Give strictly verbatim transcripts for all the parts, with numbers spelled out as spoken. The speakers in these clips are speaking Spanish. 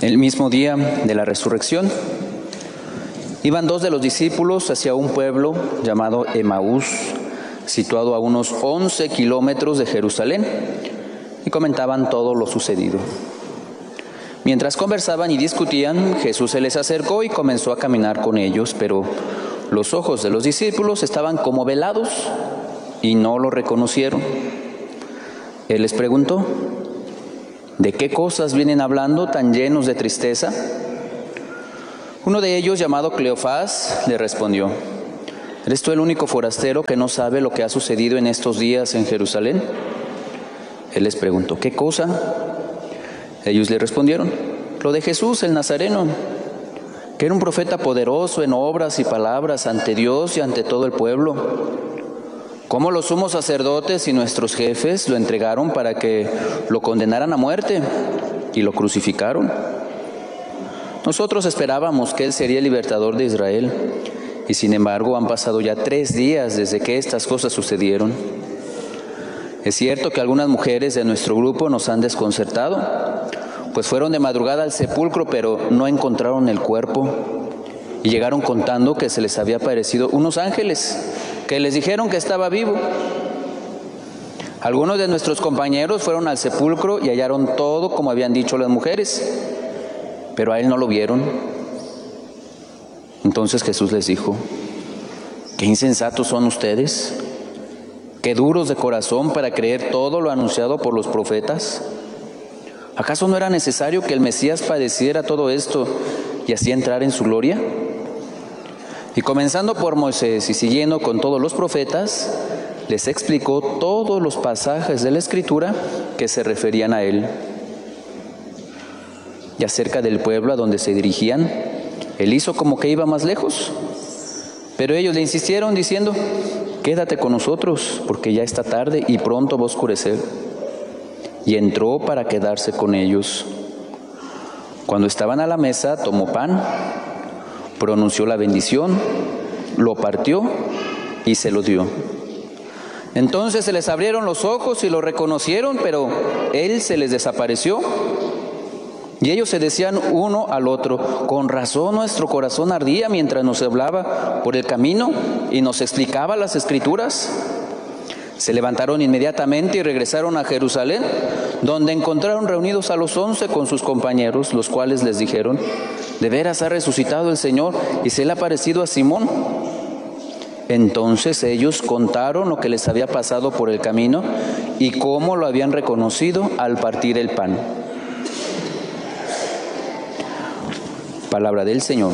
El mismo día de la resurrección, iban dos de los discípulos hacia un pueblo llamado Emaús, situado a unos once kilómetros de Jerusalén, y comentaban todo lo sucedido. Mientras conversaban y discutían, Jesús se les acercó y comenzó a caminar con ellos, pero los ojos de los discípulos estaban como velados y no lo reconocieron. Él les preguntó: ¿de qué cosas vienen hablando tan llenos de tristeza? Uno de ellos, llamado Cleofás, le respondió: ¿eres tú el único forastero que no sabe lo que ha sucedido en estos días en Jerusalén? Él les preguntó: ¿qué cosa? Ellos le respondieron: lo de Jesús el Nazareno, que era un profeta poderoso en obras y palabras ante Dios y ante todo el pueblo. Cómo los sumos sacerdotes y nuestros jefes lo entregaron para que lo condenaran a muerte y lo crucificaron. Nosotros esperábamos que Él sería el libertador de Israel, y sin embargo han pasado ya tres días desde que estas cosas sucedieron. Es cierto que algunas mujeres de nuestro grupo nos han desconcertado, pues fueron de madrugada al sepulcro, pero no encontraron el cuerpo, y llegaron contando que se les había aparecido unos ángeles que les dijeron que estaba vivo. Algunos de nuestros compañeros fueron al sepulcro y hallaron todo como habían dicho las mujeres, pero a él no lo vieron. Entonces Jesús les dijo: ¿qué insensatos son ustedes? ¿Qué duros de corazón para creer todo lo anunciado por los profetas? ¿Acaso no era necesario que el Mesías padeciera todo esto y así entrar en su gloria? Y comenzando por Moisés y siguiendo con todos los profetas, les explicó todos los pasajes de la Escritura que se referían a él. Y acerca del pueblo a donde se dirigían, él hizo como que iba más lejos, pero ellos le insistieron diciendo: quédate con nosotros, porque ya está tarde y pronto va a oscurecer. Y entró para quedarse con ellos. Cuando estaban a la mesa, tomó pan, pronunció la bendición, lo partió y se lo dio. Entonces se les abrieron los ojos y lo reconocieron, pero él se les desapareció. Y ellos se decían uno al otro: con razón nuestro corazón ardía mientras nos hablaba por el camino y nos explicaba las Escrituras. Se levantaron inmediatamente y regresaron a Jerusalén, donde encontraron reunidos a los once con sus compañeros, los cuales les dijeron: de veras ha resucitado el Señor y se le ha aparecido a Simón. Entonces ellos contaron lo que les había pasado por el camino y cómo lo habían reconocido al partir el pan. Palabra del Señor.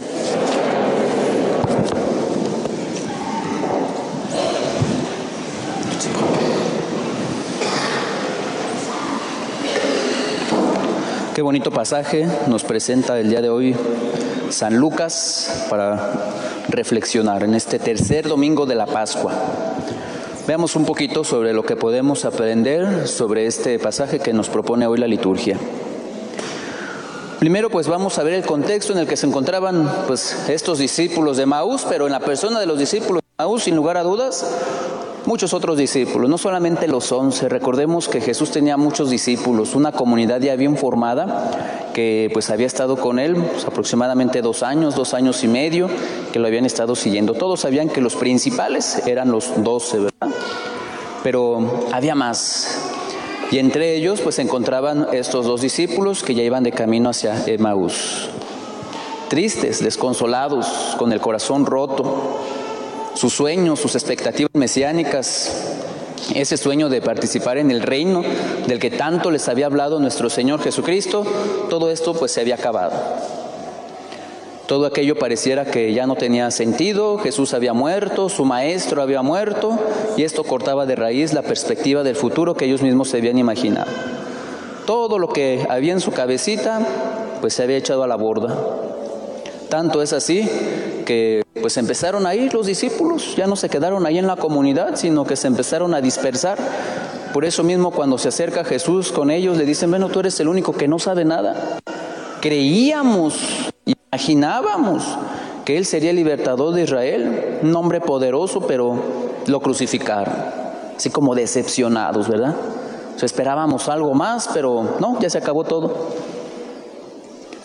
Qué bonito pasaje nos presenta el día de hoy San Lucas para reflexionar en este tercer domingo de la Pascua. Veamos un poquito sobre lo que podemos aprender sobre este pasaje que nos propone hoy la liturgia. Primero, pues vamos a ver el contexto en el que se encontraban pues estos discípulos de Emaús, pero en la persona de los discípulos de Emaús, sin lugar a dudas, muchos otros discípulos, no solamente los once. Recordemos que Jesús tenía muchos discípulos, una comunidad ya bien formada que pues había estado con él pues, aproximadamente dos años, dos años y medio, que lo habían estado siguiendo. Todos sabían que los principales eran los doce, ¿verdad? Pero había más. Y entre ellos pues se encontraban estos dos discípulos que ya iban de camino hacia Emaús. Tristes, desconsolados, con el corazón roto. Sus sueños, sus expectativas mesiánicas, ese sueño de participar en el reino del que tanto les había hablado nuestro Señor Jesucristo, todo esto pues se había acabado. Todo aquello pareciera que ya no tenía sentido. Jesús había muerto, su maestro había muerto, y esto cortaba de raíz la perspectiva del futuro que ellos mismos se habían imaginado. Todo lo que había en su cabecita pues se había echado a la borda. Tanto es así que pues empezaron a ir los discípulos, ya no se quedaron ahí en la comunidad, sino que se empezaron a dispersar. Por eso mismo cuando se acerca Jesús con ellos, le dicen: bueno, tú eres el único que no sabe nada. Creíamos, imaginábamos que Él sería el libertador de Israel, un hombre poderoso, pero lo crucificaron. Así como decepcionados, ¿verdad? O sea, esperábamos algo más, pero no, ya se acabó todo.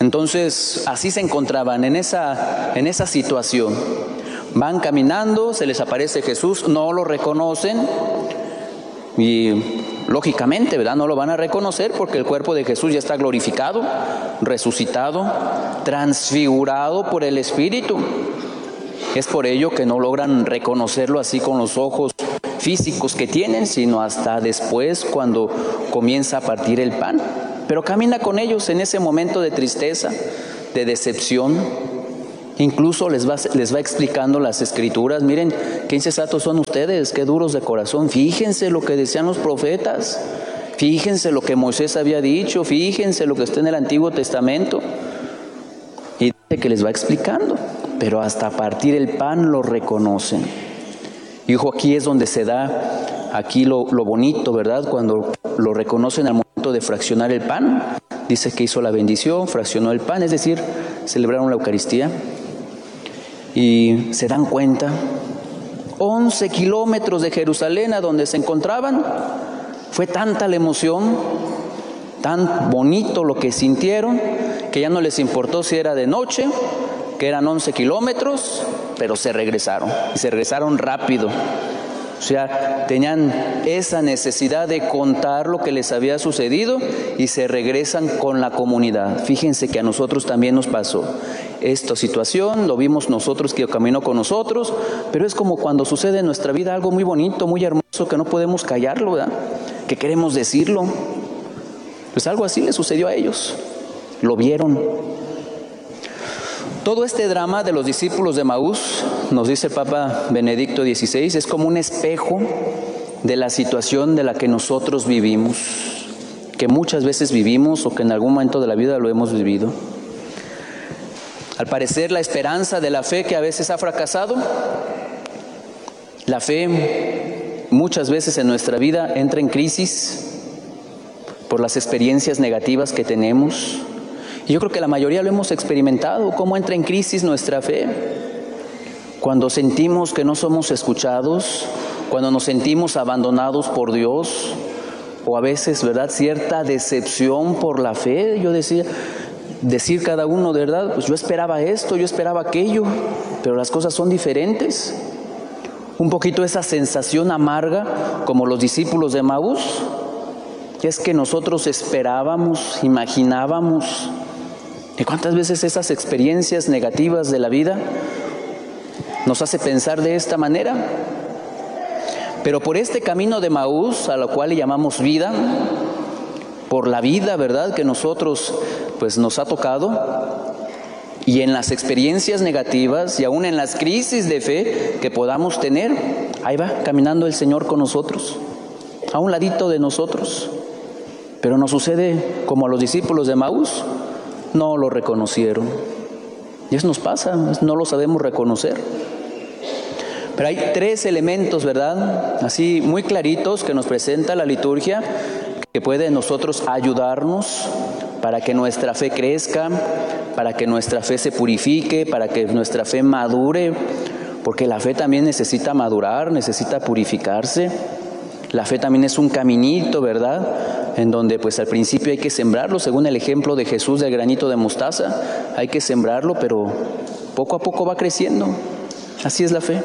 Entonces, así se encontraban en esa, en esa situación. Van caminando, se les aparece Jesús, no lo reconocen y lógicamente, ¿verdad? No lo van a reconocer porque el cuerpo de Jesús ya está glorificado, resucitado, transfigurado por el Espíritu. Es por ello que no logran reconocerlo así con los ojos físicos que tienen, sino hasta después cuando comienza a partir el pan. Pero camina con ellos en ese momento de tristeza, de decepción. Incluso les va, les va explicando las Escrituras. Miren, qué insensatos son ustedes, qué duros de corazón. Fíjense lo que decían los profetas. Fíjense lo que Moisés había dicho. Fíjense lo que está en el Antiguo Testamento. Y dice que les va explicando. Pero hasta partir el pan lo reconocen. Hijo, aquí es donde se da, aquí lo, lo bonito, ¿verdad? Cuando lo reconocen al momento de fraccionar el pan. Dice que hizo la bendición, fraccionó el pan, es decir, celebraron la Eucaristía. Y se dan cuenta, once kilómetros de Jerusalén a donde se encontraban, fue tanta la emoción, tan bonito lo que sintieron, que ya no les importó si era de noche, que eran once kilómetros, pero se regresaron, y se regresaron rápido. O sea, tenían esa necesidad de contar lo que les había sucedido y se regresan con la comunidad. Fíjense que a nosotros también nos pasó esta situación, lo vimos nosotros que caminó con nosotros, pero es como cuando sucede en nuestra vida algo muy bonito, muy hermoso, que no podemos callarlo, ¿verdad? Que queremos decirlo. Pues algo así le sucedió a ellos, lo vieron. Todo este drama de los discípulos de Emaús, nos dice el Papa Benedicto dieciséis, es como un espejo de la situación de la que nosotros vivimos, que muchas veces vivimos o que en algún momento de la vida lo hemos vivido. Al parecer, la esperanza de la fe que a veces ha fracasado, la fe muchas veces en nuestra vida entra en crisis por las experiencias negativas que tenemos. Y yo creo que la mayoría lo hemos experimentado, cómo entra en crisis nuestra fe. Cuando sentimos que no somos escuchados, cuando nos sentimos abandonados por Dios, o a veces, ¿verdad?, cierta decepción por la fe. Yo decía, decir cada uno, ¿verdad?, pues yo esperaba esto, yo esperaba aquello, pero las cosas son diferentes. Un poquito esa sensación amarga, como los discípulos de Emaús, es que nosotros esperábamos, imaginábamos. ¿Y cuántas veces esas experiencias negativas de la vida nos hace pensar de esta manera? Pero por este camino de Emaús, a lo cual le llamamos vida, por la vida, ¿verdad?, que nosotros pues nos ha tocado, y en las experiencias negativas y aún en las crisis de fe que podamos tener, ahí va caminando el Señor con nosotros, a un ladito de nosotros. Pero nos sucede como a los discípulos de Emaús, no lo reconocieron. Y eso nos pasa, no lo sabemos reconocer. Pero hay tres elementos, ¿verdad?, así muy claritos que nos presenta la liturgia, que puede nosotros ayudarnos para que nuestra fe crezca, para que nuestra fe se purifique, para que nuestra fe madure, porque la fe también necesita madurar, necesita purificarse. La fe también es un caminito, ¿verdad?, en donde pues al principio hay que sembrarlo, según el ejemplo de Jesús del granito de mostaza, hay que sembrarlo, pero poco a poco va creciendo. Así es la fe.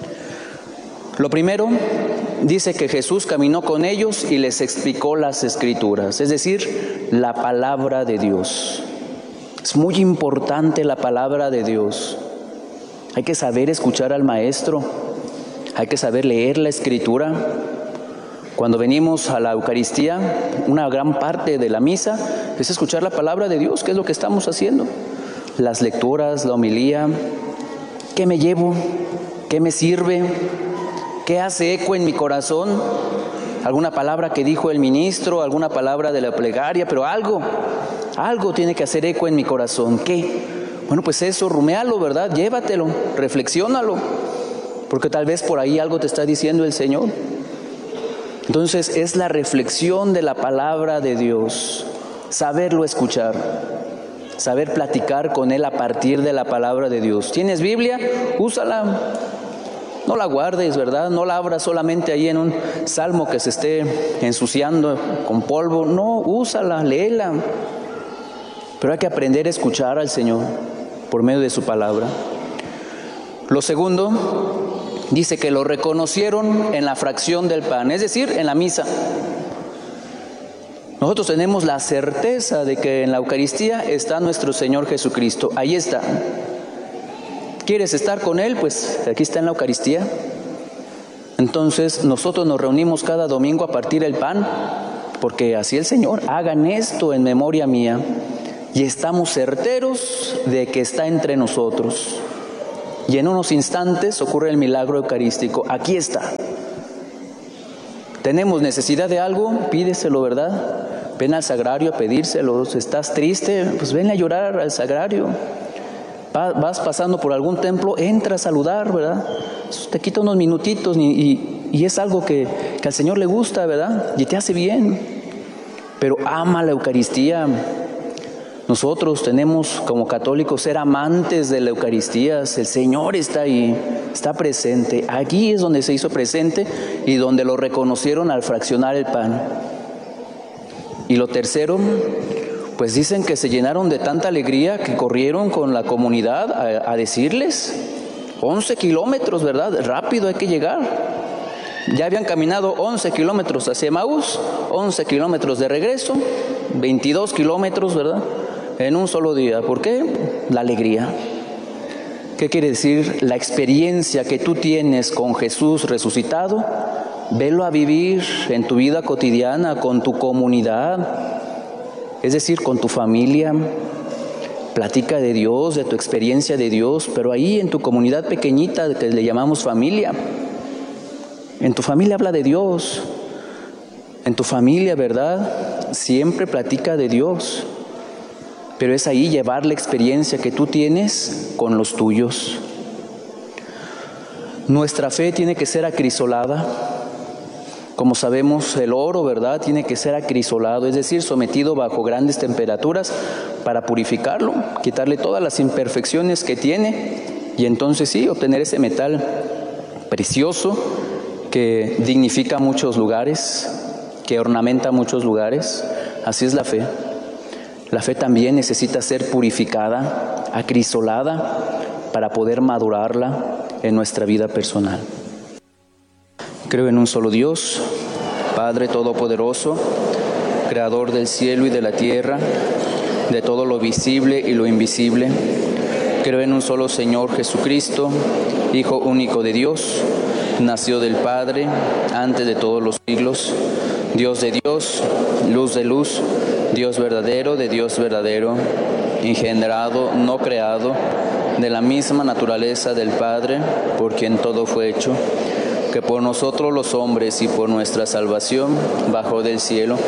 Lo primero, dice que Jesús caminó con ellos y les explicó las Escrituras, es decir, la palabra de Dios. Es muy importante la palabra de Dios. Hay que saber escuchar al Maestro, hay que saber leer la Escritura. Cuando venimos a la Eucaristía, una gran parte de la misa es escuchar la palabra de Dios, que es lo que estamos haciendo. Las lecturas, la homilía, ¿qué me llevo? ¿Qué me sirve? ¿Qué hace eco en mi corazón? ¿Alguna palabra que dijo el ministro? ¿Alguna palabra de la plegaria? Pero algo, algo tiene que hacer eco en mi corazón. ¿Qué? Bueno, pues eso, ruméalo, ¿verdad? Llévatelo, reflexiónalo, porque tal vez por ahí algo te está diciendo el Señor. Entonces es la reflexión de la palabra de Dios, saberlo escuchar, saber platicar con Él a partir de la palabra de Dios. ¿Tienes Biblia? Úsala, no la guardes, ¿verdad? No la abras solamente ahí en un salmo que se esté ensuciando con polvo, no, úsala, léela. pero hay que aprender a escuchar al Señor por medio de su palabra. Lo segundo, dice que lo reconocieron en la fracción del pan, es decir, en la misa. Nosotros tenemos la certeza de que en la Eucaristía está nuestro Señor Jesucristo. Ahí está. ¿Quieres estar con Él? Pues aquí está en la Eucaristía. Entonces nosotros nos reunimos cada domingo a partir el pan, porque así el Señor, hagan esto en memoria mía. Y estamos certeros de que está entre nosotros. Y en unos instantes ocurre el milagro eucarístico. Aquí está. Tenemos necesidad de algo, pídeselo, ¿verdad? Ven al sagrario a pedírselo. ¿Estás triste? Pues ven a llorar al sagrario. Vas pasando por algún templo, entra a saludar, ¿verdad? Eso te quita unos minutitos y, y, y es algo que, que al Señor le gusta, ¿verdad? Y te hace bien. Pero ama la Eucaristía. Nosotros tenemos como católicos ser amantes de la Eucaristía. El Señor está ahí, está presente. Aquí es donde se hizo presente y donde lo reconocieron al fraccionar el pan. Y lo tercero, pues dicen que se llenaron de tanta alegría que corrieron con la comunidad a, a decirles, once kilómetros, ¿verdad? Rápido hay que llegar. Ya habían caminado once kilómetros hacia Emaús, once kilómetros de regreso, veintidós kilómetros, ¿verdad? En un solo día. ¿Por qué? La alegría. ¿Qué quiere decir? La experiencia que tú tienes con Jesús resucitado, velo a vivir en tu vida cotidiana, con tu comunidad, es decir, con tu familia. Platica de Dios, de tu experiencia de Dios, pero ahí en tu comunidad pequeñita que le llamamos familia. En tu familia habla de Dios. En tu familia, ¿verdad? Siempre platica de Dios. Pero es ahí llevar la experiencia que tú tienes con los tuyos. Nuestra fe tiene que ser acrisolada. Como sabemos, el oro, ¿verdad?, tiene que ser acrisolado, es decir, sometido bajo grandes temperaturas para purificarlo, quitarle todas las imperfecciones que tiene y entonces sí, obtener ese metal precioso que dignifica muchos lugares, que ornamenta muchos lugares. Así es la fe. La fe también necesita ser purificada, acrisolada, para poder madurarla en nuestra vida personal. Creo en un solo Dios, Padre Todopoderoso, Creador del cielo y de la tierra, de todo lo visible y lo invisible. Creo en un solo Señor Jesucristo, Hijo único de Dios, nació del Padre antes de todos los siglos, Dios de Dios, luz de luz, Dios verdadero de Dios verdadero, engendrado, no creado, de la misma naturaleza del Padre, por quien todo fue hecho, que por nosotros los hombres y por nuestra salvación bajó del cielo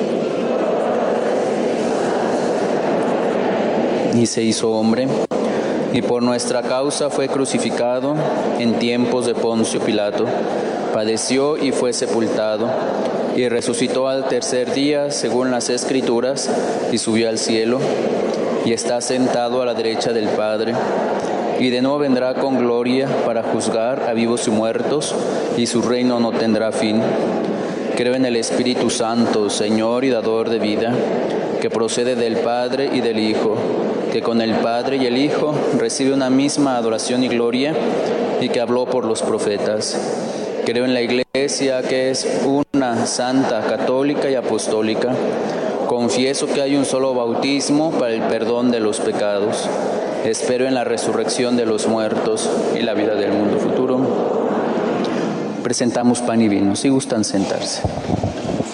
y se hizo hombre, y por nuestra causa fue crucificado en tiempos de Poncio Pilato, padeció y fue sepultado, y resucitó al tercer día según las Escrituras, y subió al cielo, y está sentado a la derecha del Padre, y de nuevo vendrá con gloria para juzgar a vivos y muertos, y su reino no tendrá fin. Creo en el Espíritu Santo, Señor y dador de vida, que procede del Padre y del Hijo, que con el Padre y el Hijo recibe una misma adoración y gloria, y que habló por los profetas. Creo en la Iglesia, que es una, santa, católica y apostólica. Confieso que hay un solo bautismo para el perdón de los pecados. Espero en la resurrección de los muertos y la vida del mundo futuro. Presentamos pan y vino. Si gustan sentarse.